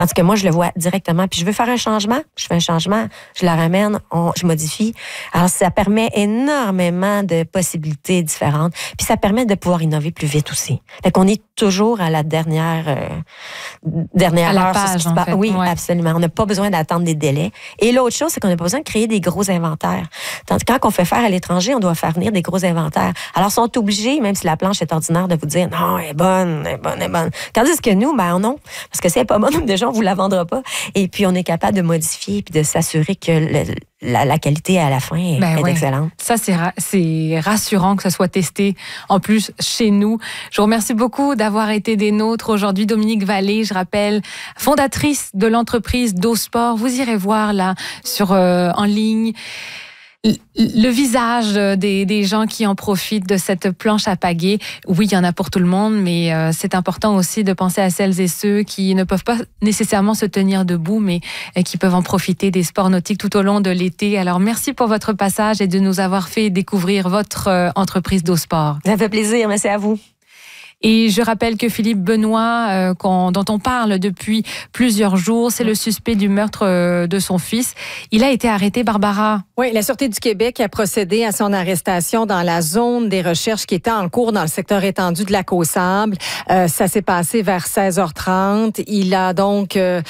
Tandis que moi, je le vois directement. Puis je veux faire un changement, je fais un changement, je la ramène, je modifie. Alors, ça permet énormément de possibilités différentes. Puis ça permet de pouvoir innover plus vite aussi. Fait qu'on est toujours à la dernière à la heure. page, en fait. Oui, ouais. Absolument. On n'a pas besoin d'attendre des délais. Et l'autre chose, c'est qu'on n'a pas besoin de créer des gros inventaires. Tandis que quand on fait faire à l'étranger, on doit faire venir des gros inventaires. Alors, ils sont obligés, même si la planche est ordinaire, de vous dire non, elle est bonne, elle est bonne, elle est bonne. Tandis que nous, ben non. Parce que si elle n'est pas bonne, déjà, on vous la vendra pas. Et puis, on est capable de modifier puis de s'assurer que la qualité à la fin est excellente. Ça, c'est rassurant que ça soit testé en plus chez nous. Je vous remercie beaucoup d'avoir été des nôtres aujourd'hui. Dominique Vallée, je rappelle, fondatrice de l'entreprise DoSport. Vous irez voir là en ligne le visage des gens qui en profitent de cette planche à pagaie. Oui, il y en a pour tout le monde, mais c'est important aussi de penser à celles et ceux qui ne peuvent pas nécessairement se tenir debout, mais qui peuvent en profiter des sports nautiques tout au long de l'été. Alors, merci pour votre passage et de nous avoir fait découvrir votre entreprise DoSport. Ça fait plaisir, merci à vous. Et je rappelle que Philippe Benoît, dont on parle depuis plusieurs jours, c'est le suspect du meurtre de son fils. Il a été arrêté, Barbara. Oui, la Sûreté du Québec a procédé à son arrestation dans la zone des recherches qui était en cours dans le secteur étendu de Lac-aux-Sables. Ça s'est passé vers 16h30. Il a donc, il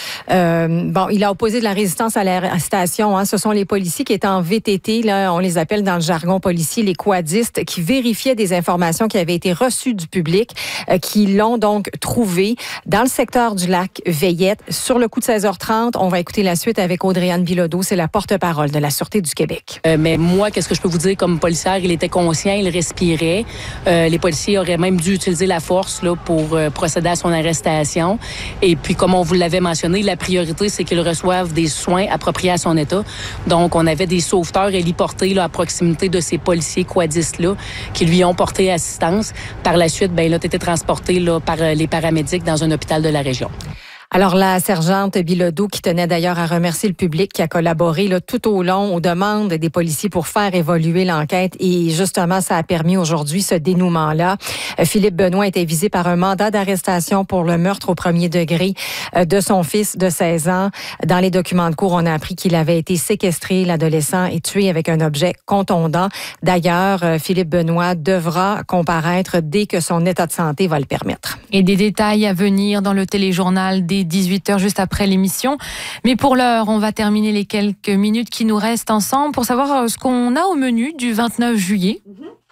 a opposé de la résistance à l'arrestation. Hein. Ce sont les policiers qui étaient en VTT, là, on les appelle dans le jargon policier les quadistes, qui vérifiaient des informations qui avaient été reçues du public, qui l'ont donc trouvé dans le secteur du lac Veillette. Sur le coup de 16h30, on va écouter la suite avec Audrey-Anne Bilodeau, c'est la porte-parole de la Sûreté du Québec. Mais moi, qu'est-ce que je peux vous dire comme policière? Il était conscient, il respirait. Les policiers auraient même dû utiliser la force là, pour procéder à son arrestation. Et puis, comme on vous l'avait mentionné, la priorité, c'est qu'il reçoive des soins appropriés à son état. Donc, on avait des sauveteurs héliportés là, à proximité de ces policiers quadistes-là qui lui ont porté assistance. Par la suite, ben là, été transporté là, par les paramédics dans un hôpital de la région. Alors, la sergente Bilodeau, qui tenait d'ailleurs à remercier le public qui a collaboré là, tout au long aux demandes des policiers pour faire évoluer l'enquête. Et justement, ça a permis aujourd'hui ce dénouement-là. Philippe Benoît était visé par un mandat d'arrestation pour le meurtre au premier degré de son fils de 16 ans. Dans les documents de cour, on a appris qu'il avait été séquestré, l'adolescent, et tué avec un objet contondant. D'ailleurs, Philippe Benoît devra comparaître dès que son état de santé va le permettre. Et des détails à venir dans le téléjournal des 18h juste après l'émission. Mais pour l'heure, on va terminer les quelques minutes qui nous restent ensemble pour savoir ce qu'on a au menu du 29 juillet.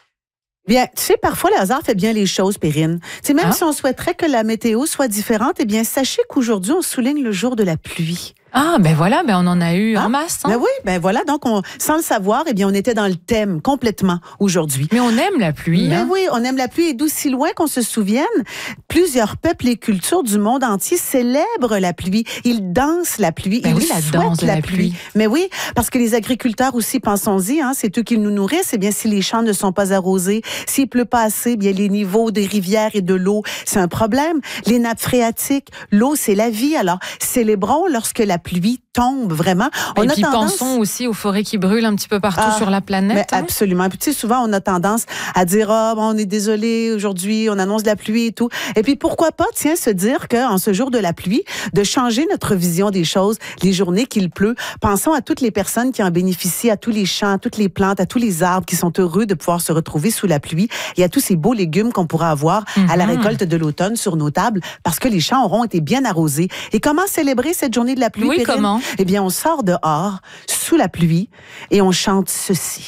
Bien, tu sais, parfois, le hasard fait bien les choses, Perrine. Tu sais, même si on souhaiterait que la météo soit différente, eh bien, sachez qu'aujourd'hui, on souligne le jour de la pluie. Ah, ben voilà, ben on en a eu en masse. Hein? Ben oui, ben voilà. Donc, sans le savoir, eh bien, on était dans le thème complètement aujourd'hui. Mais on aime la pluie. Ben oui, on aime la pluie. Et d'aussi loin qu'on se souvienne, plusieurs peuples et cultures du monde entier célèbrent la pluie. Ils dansent la pluie. Ben ils oui, la danse souhaitent de la pluie. Mais oui, parce que les agriculteurs aussi, pensons-y, hein, c'est eux qui nous nourrissent. Eh bien, si les champs ne sont pas arrosés, s'il pleut pas assez, bien, les niveaux des rivières et de l'eau, c'est un problème. Les nappes phréatiques, l'eau, c'est la vie. Alors, célébrons lorsque la pluie tombe, vraiment. Et puis pensons aussi aux forêts qui brûlent un petit peu partout sur la planète. Mais absolument. Puis tu sais, souvent, on a tendance à dire, on est désolé, aujourd'hui, on annonce de la pluie et tout. Et puis pourquoi pas, tiens, se dire qu'en ce jour de la pluie, de changer notre vision des choses, les journées qu'il pleut. Pensons à toutes les personnes qui en bénéficient, à tous les champs, à toutes les plantes, à tous les arbres qui sont heureux de pouvoir se retrouver sous la pluie et à tous ces beaux légumes qu'on pourra avoir à la récolte de l'automne sur nos tables parce que les champs auront été bien arrosés. Et comment célébrer cette journée de la pluie? Oui, comment? Eh bien, on sort dehors, sous la pluie, et on chante ceci.